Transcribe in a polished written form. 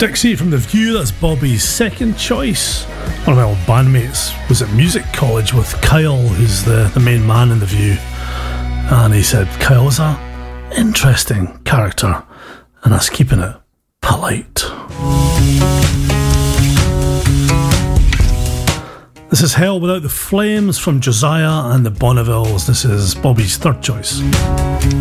Dixie from The View, that's Bobby's second choice. One of my old bandmates was at music college with Kyle, who's the main man in The View. And he said Kyle was a interesting character, and us keeping it polite. This is Hell Without the Flames from Josiah and the Bonnevilles. This is Bobby's third choice.